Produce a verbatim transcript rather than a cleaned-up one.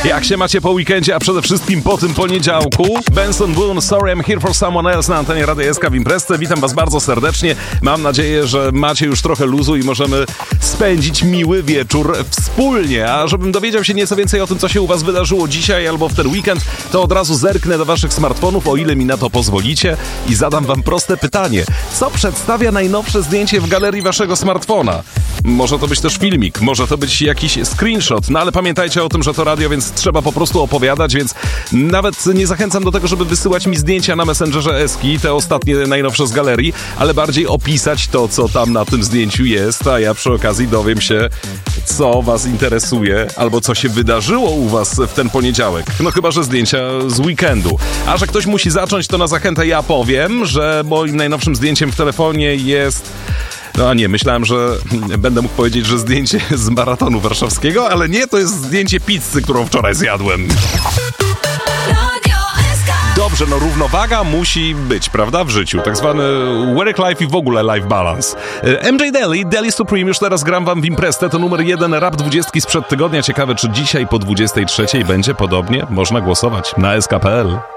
Jak się macie po weekendzie, a przede wszystkim po tym poniedziałku? Benson Boone, Sorry I'm Here for Someone Else na antenie Radia S K w Imprezce. Witam was bardzo serdecznie. Mam nadzieję, że macie już trochę luzu i możemy spędzić miły wieczór wspólnie. A żebym dowiedział się nieco więcej o tym, co się u was wydarzyło dzisiaj albo w ten weekend, to od razu zerknę do waszych smartfonów, o ile mi na to pozwolicie, i zadam wam proste pytanie. Co przedstawia najnowsze zdjęcie w galerii waszego smartfona? Może to być też filmik, może to być jakiś screenshot, no ale pamiętajcie o tym, że to radio, więc trzeba po prostu opowiadać, więc nawet nie zachęcam do tego, żeby wysyłać mi zdjęcia na Messengerze Eski, te ostatnie, najnowsze z galerii, ale bardziej opisać to, co tam na tym zdjęciu jest, a ja przy okazji dowiem się, co was interesuje, albo co się wydarzyło u was w ten poniedziałek. No chyba, że zdjęcia z weekendu. A że ktoś musi zacząć, to na zachętę ja powiem, że moim najnowszym zdjęciem w telefonie jest... No a nie, myślałem, że będę mógł powiedzieć, że zdjęcie z maratonu warszawskiego, ale nie, to jest zdjęcie pizzy, którą wczoraj zjadłem. Dobrze, no równowaga musi być, prawda, w życiu. Tak zwany work life i w ogóle life balance. M J Daly, Daly Supreme, już teraz gram wam w imprezę. To numer jeden rap dwudziestki sprzed tygodnia. Ciekawe, czy dzisiaj po dwudziestej trzeciej będzie podobnie? Można głosować na S K kropka P L.